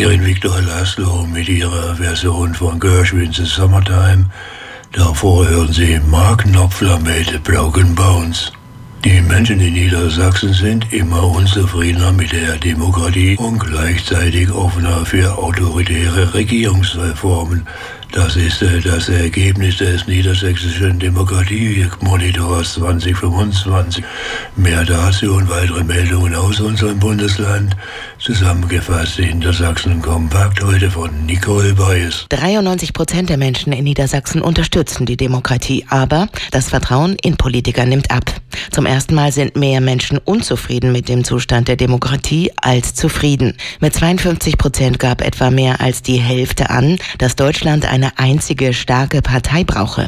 Sängerin Victor Laszlo mit ihrer Version von Gershwins Summertime. Davor hören Sie Mark Knopfler mit Broken Bones. Die Menschen in Niedersachsen sind immer unzufriedener mit der Demokratie und gleichzeitig offener für autoritäre Regierungsreformen. Das ist das Ergebnis des niedersächsischen Demokratie-Monitors 2025. Mehr dazu und weitere Meldungen aus unserem Bundesland, zusammengefasst in der Sachsen-Kompakt, heute von Nicole Baes. 93% der Menschen in Niedersachsen unterstützen die Demokratie, aber das Vertrauen in Politiker nimmt ab. Zum ersten Mal sind mehr Menschen unzufrieden mit dem Zustand der Demokratie als zufrieden. Mit 52% gab etwa mehr als die Hälfte an, dass Deutschland eine einzige starke Partei brauche.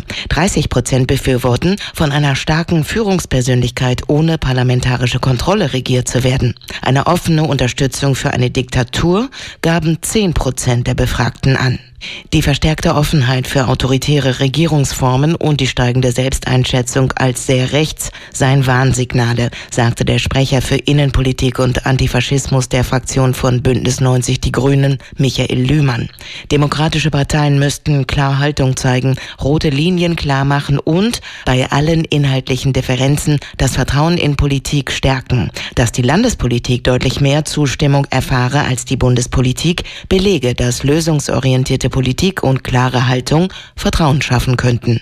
30% befürworten, von einer starken Führungspersönlichkeit ohne parlamentarische Kontrolle regiert zu werden. Eine offene Unterstützung für eine Diktatur gaben 10% der Befragten an. Die verstärkte Offenheit für autoritäre Regierungsformen und die steigende Selbsteinschätzung als sehr rechts seien Warnsignale, sagte der Sprecher für Innenpolitik und Antifaschismus der Fraktion von Bündnis 90 Die Grünen, Michael Lühmann. Demokratische Parteien müssten klar Haltung zeigen, rote Linien klar machen und bei allen inhaltlichen Differenzen das Vertrauen in Politik stärken. Dass die Landespolitik deutlich mehr Zustimmung erfahre als die Bundespolitik, belege, dass lösungsorientierte Politik und klare Haltung Vertrauen schaffen könnten.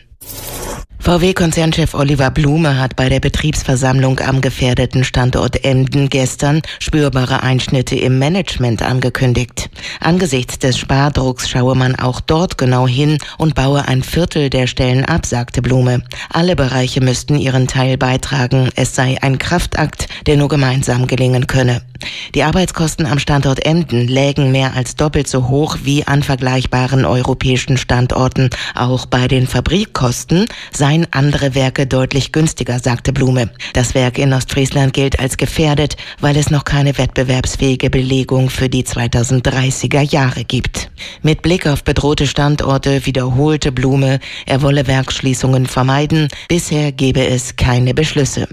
VW-Konzernchef Oliver Blume hat bei der Betriebsversammlung am gefährdeten Standort Emden gestern spürbare Einschnitte im Management angekündigt. Angesichts des Spardrucks schaue man auch dort genau hin und baue 1/4 der Stellen ab, sagte Blume. Alle Bereiche müssten ihren Teil beitragen. Es sei ein Kraftakt, der nur gemeinsam gelingen könne. Die Arbeitskosten am Standort Emden lägen mehr als doppelt so hoch wie an vergleichbaren europäischen Standorten. Auch bei den Fabrikkosten seien andere Werke deutlich günstiger, sagte Blume. Das Werk in Ostfriesland gilt als gefährdet, weil es noch keine wettbewerbsfähige Belegung für die 2030er Jahre gibt. Mit Blick auf bedrohte Standorte wiederholte Blume, er wolle Werksschließungen vermeiden. Bisher gebe es keine Beschlüsse.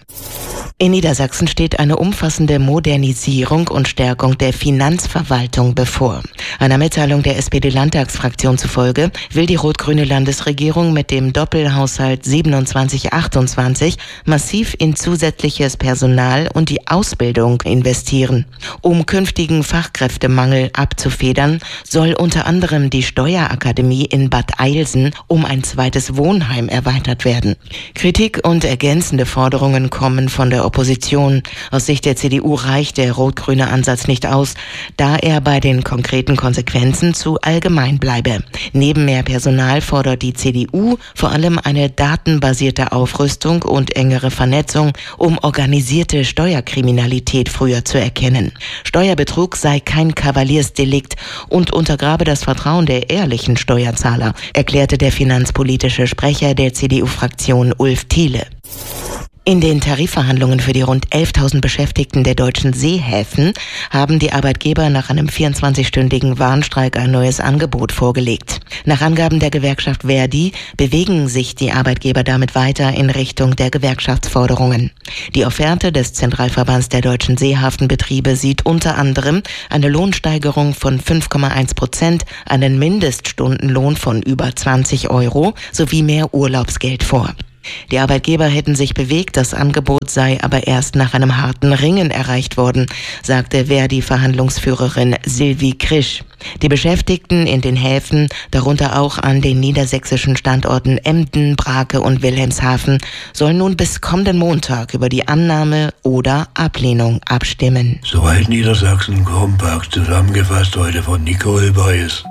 In Niedersachsen steht eine umfassende Modernisierung und Stärkung der Finanzverwaltung bevor. Einer Mitteilung der SPD-Landtagsfraktion zufolge will die rot-grüne Landesregierung mit dem Doppelhaushalt 27/28 massiv in zusätzliches Personal und die Ausbildung investieren. Um künftigen Fachkräftemangel abzufedern, soll unter anderem die Steuerakademie in Bad Eilsen um ein zweites Wohnheim erweitert werden. Kritik und ergänzende Forderungen kommen von der Opposition. Aus Sicht der CDU reicht der rot-grüne Ansatz nicht aus, da er bei den konkreten Konsequenzen zu allgemein bleibe. Neben mehr Personal fordert die CDU vor allem eine datenbasierte Aufrüstung und engere Vernetzung, um organisierte Steuerkriminalität früher zu erkennen. Steuerbetrug sei kein Kavaliersdelikt und untergrabe das Vertrauen der ehrlichen Steuerzahler, erklärte der finanzpolitische Sprecher der CDU-Fraktion Ulf Thiele. In den Tarifverhandlungen für die rund 11.000 Beschäftigten der deutschen Seehäfen haben die Arbeitgeber nach einem 24-stündigen Warnstreik ein neues Angebot vorgelegt. Nach Angaben der Gewerkschaft Verdi bewegen sich die Arbeitgeber damit weiter in Richtung der Gewerkschaftsforderungen. Die Offerte des Zentralverbands der deutschen Seehafenbetriebe sieht unter anderem eine Lohnsteigerung von 5,1%, einen Mindeststundenlohn von über 20 Euro sowie mehr Urlaubsgeld vor. Die Arbeitgeber hätten sich bewegt, das Angebot sei aber erst nach einem harten Ringen erreicht worden, sagte Verdi-Verhandlungsführerin Sylvie Krisch. Die Beschäftigten in den Häfen, darunter auch an den niedersächsischen Standorten Emden, Brake und Wilhelmshaven, sollen nun bis kommenden Montag über die Annahme oder Ablehnung abstimmen. Soweit Niedersachsen kompakt, zusammengefasst heute von Nicole Baes.